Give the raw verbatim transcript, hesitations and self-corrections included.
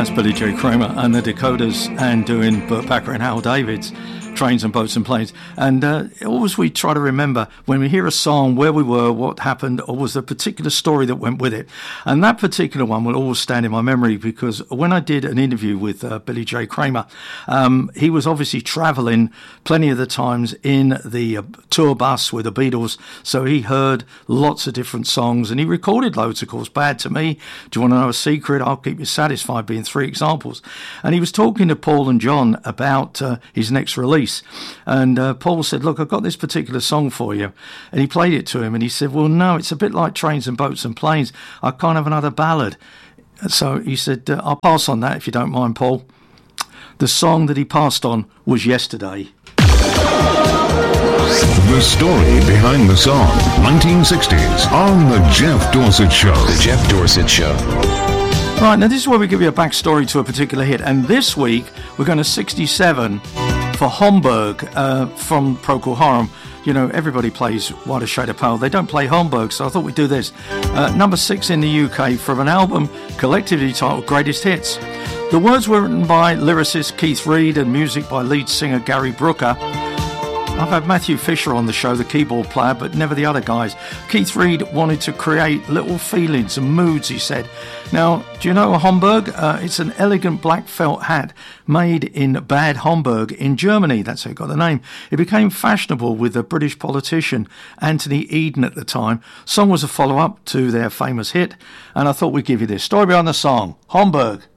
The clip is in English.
That's Billy J. Kramer and the Dakotas, and doing Burt Packer and Hal David's Trains and Boats and Planes. And uh, always we try to remember when we hear a song where we were, what happened, or was the particular story that went with it. And that particular one will always stand in my memory, because when I did an interview with uh, Billy J. Kramer, um, he was obviously travelling plenty of the times in the uh, tour bus with the Beatles, so he heard lots of different songs, and he recorded loads, of course. Bad to Me, Do You Want to Know a Secret, I'll Keep You Satisfied, being three examples. And he was talking to Paul and John about uh, his next release. And uh, Paul said, look, I've got this particular song for you. And he played it to him, and he said, well, no, it's a bit like Trains and Boats and Planes. I can't have another ballad. So he said, uh, I'll pass on that if you don't mind, Paul. The song that he passed on was Yesterday. The story behind the song, nineteen sixties, on The Jeff Dorsett Show. The Jeff Dorsett Show. Right, now this is where we give you a backstory to a particular hit. And this week, we're going to sixty-seven for Homburg uh, from Procol Harum. You know, everybody plays White a Shade of Pale. They don't play Homburg, so I thought we'd do this. Uh, number six in the U K from an album collectively titled Greatest Hits. The words were written by lyricist Keith Reid and music by lead singer Gary Brooker. I've had Matthew Fisher on the show, the keyboard player, but never the other guys. Keith Reid wanted to create little feelings and moods, he said. Now, do you know a Homburg? Uh, it's an elegant black felt hat made in Bad Homburg in Germany. That's how it got the name. It became fashionable with the British politician Anthony Eden at the time. Song was a follow-up to their famous hit, and I thought we'd give you this story behind the song, Homburg.